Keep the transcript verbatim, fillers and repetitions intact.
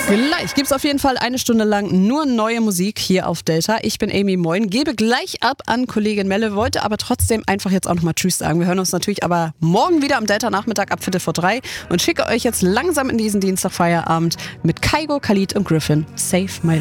Gleich gibt's auf jeden Fall eine Stunde lang nur neue Musik hier auf Delta. Ich bin Amy Moin, gebe gleich ab an Kollegin Melle, wollte aber trotzdem einfach jetzt auch nochmal Tschüss sagen. Wir hören uns natürlich aber morgen wieder am Delta-Nachmittag ab Viertel vor drei und schicke euch jetzt langsam in diesen Dienstag-Feierabend mit Kaigo, Khalid und Griffin. Save My Life.